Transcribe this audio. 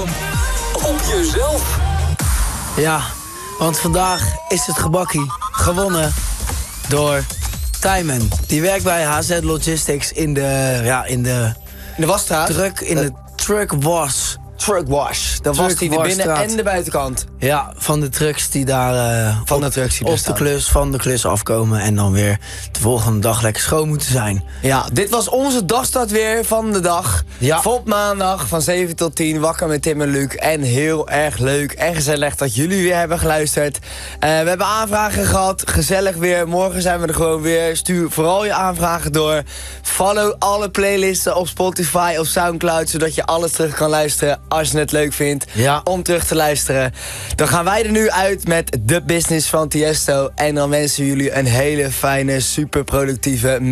dan op jezelf. Ja, want vandaag is het gebakkie gewonnen door Tijmen. Die werkt bij HZ Logistics in de wasstraat? de truckwash. Truckwash. Dan was hij de binnen- en de buitenkant. Ja, van de trucks die daar Van de trucks die daar staan. van de klus afkomen en dan weer de volgende dag lekker schoon moeten zijn. Ja, dit was onze dagstart weer van de dag. Ja. Op maandag van 7 tot 10, wakker met Tim en Luc. En heel erg leuk en gezellig dat jullie weer hebben geluisterd. We hebben aanvragen gehad, gezellig weer. Morgen zijn we er gewoon weer. Stuur vooral je aanvragen door. Follow alle playlisten op Spotify of Soundcloud, zodat je alles terug kan luisteren als je het leuk vindt om terug te luisteren. Dan gaan wij er nu uit met The Business van Tiesto. En dan wensen we jullie een hele fijne, super productieve